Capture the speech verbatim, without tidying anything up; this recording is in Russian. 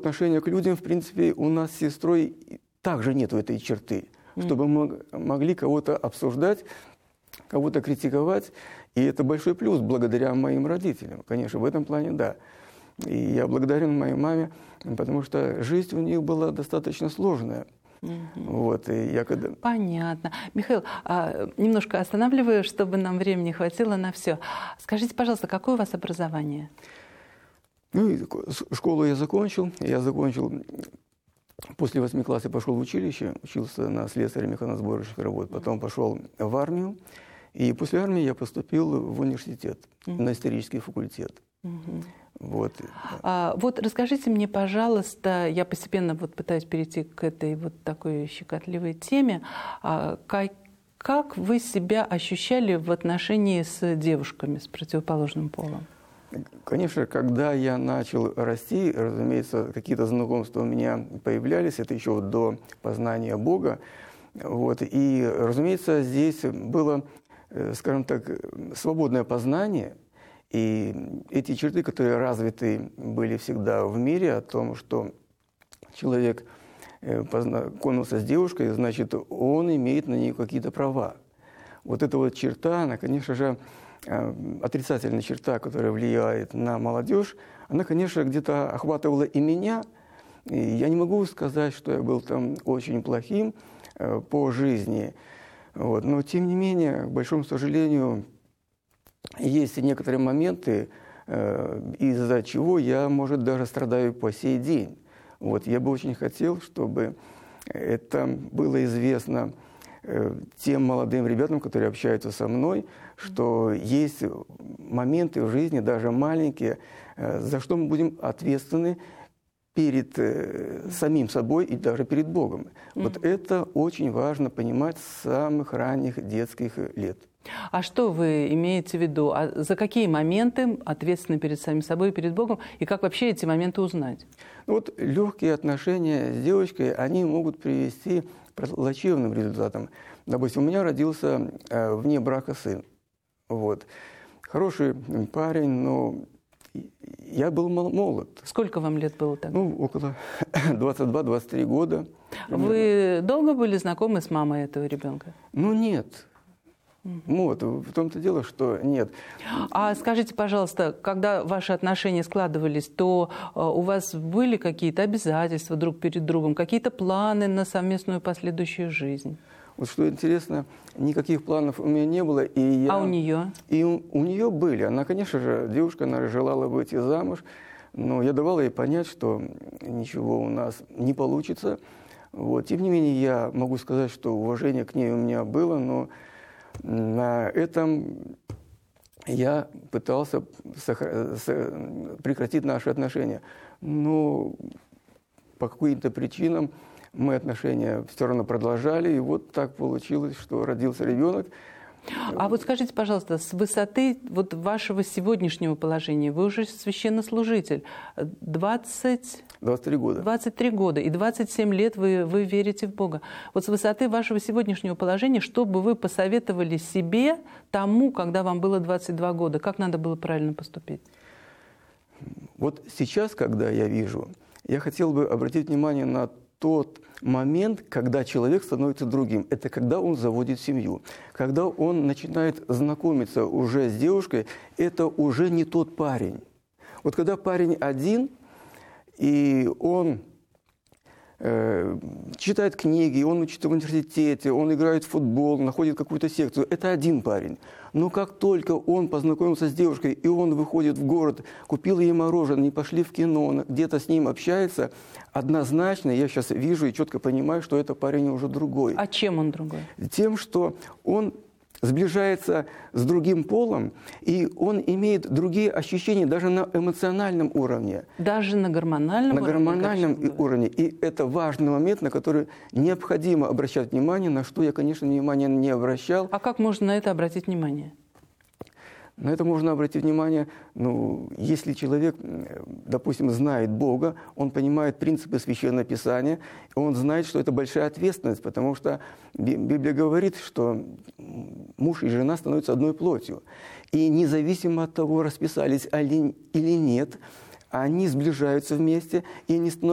отношения к людям, в принципе, у нас с сестрой также нет этой черты, чтобы мы могли кого-то обсуждать, кого-то критиковать. И это большой плюс благодаря моим родителям. Конечно, в этом плане да. И я благодарен моей маме, потому что жизнь у них была достаточно сложная. Угу. Вот, и я когда... Понятно. Михаил, а, немножко останавливаю, чтобы нам времени хватило на все. Скажите, пожалуйста, какое у вас образование? Ну, школу я закончил. Я закончил после восьми классов, пошел в училище, учился на слесаря механосборочных работ, потом пошел в армию. И после армии я поступил в университет, mm-hmm. на исторический факультет. Mm-hmm. Вот. А, вот расскажите мне, пожалуйста, я постепенно вот пытаюсь перейти к этой вот такой щекотливой теме. А, как, как вы себя ощущали в отношении с девушками с противоположным полом? Конечно, когда я начал расти, разумеется, какие-то знакомства у меня появлялись, это еще до познания Бога. Вот. И, разумеется, здесь было, скажем так, свободное познание. И эти черты, которые развиты были всегда в мире, о том, что человек познакомился с девушкой, значит, он имеет на нее какие-то права. Вот эта вот черта, она, конечно же, отрицательная черта, которая влияет на молодежь, она, конечно, где-то охватывала и меня. И я не могу сказать, что я был там очень плохим э, по жизни. Вот. Но, тем не менее, к большому сожалению, есть некоторые моменты, э, из-за чего я, может, даже страдаю по сей день. Вот. Я бы очень хотел, чтобы это было известно тем молодым ребятам, которые общаются со мной, что есть моменты в жизни, даже маленькие, за что мы будем ответственны перед самим собой и даже перед Богом. Mm-hmm. Вот это очень важно понимать с самых ранних детских лет. А что вы имеете в виду? А за какие моменты ответственны перед самим собой и перед Богом? И как вообще эти моменты узнать? Ну, вот легкие отношения с девочкой, они могут привести к плачевным результатам. Допустим, у меня родился э, вне брака сын. Вот. Хороший парень, но я был молод. Сколько вам лет было тогда? Ну, около двадцать два — двадцать три года. Вы долго были знакомы с мамой этого ребенка? Ну, нет. Вот, в том-то дело, что нет. А скажите, пожалуйста, когда ваши отношения складывались, то у вас были какие-то обязательства друг перед другом, какие-то планы на совместную последующую жизнь? Вот что интересно, никаких планов у меня не было. И я... А у нее? И у, у нее были. Она, конечно же, девушка, она желала выйти замуж, но я давала ей понять, что ничего у нас не получится. Вот. Тем не менее, я могу сказать, что уважение к ней у меня было, но на этом я пытался прекратить наши отношения. Но по каким-то причинам мы отношения все равно продолжали. И вот так получилось, что родился ребенок. А вот скажите, пожалуйста, с высоты вот вашего сегодняшнего положения, вы уже священнослужитель, двадцать... двадцать три года. двадцать три года и двадцать семь лет вы, вы верите в Бога. Вот с высоты вашего сегодняшнего положения, что бы вы посоветовали себе тому, когда вам было двадцать два года? Как надо было правильно поступить? Вот сейчас, когда я вижу, я хотел бы обратить внимание на тот момент, когда человек становится другим. Это когда он заводит семью. Когда он начинает знакомиться уже с девушкой, это уже не тот парень. Вот когда парень один, и он э, читает книги, он учится в университете, он играет в футбол, находит какую-то секцию, это один парень. Но как только он познакомился с девушкой, и он выходит в город, купил ей мороженое, они пошли в кино, он где-то с ним общается, однозначно я сейчас вижу и четко понимаю, что это парень уже другой. А чем он другой? Тем, что он сближается с другим полом, и он имеет другие ощущения даже на эмоциональном уровне. Даже на гормональном на уровне? На гормональном уровне. И это важный момент, на который необходимо обращать внимание, на что я, конечно, внимания не обращал. А как можно на это обратить внимание? На это можно обратить внимание, ну, если человек, допустим, знает Бога, он понимает принципы Священного Писания, он знает, что это большая ответственность, потому что Библия говорит, что муж и жена становятся одной плотью. И независимо от того, расписались или нет, они сближаются вместе, и они становятся